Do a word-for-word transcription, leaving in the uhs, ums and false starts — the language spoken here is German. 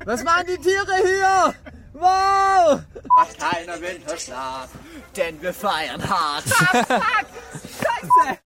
Was machen die Tiere hier? Wow! Macht keiner Winterschlaf, denn wir feiern hart. Ah, fuck! Scheiße!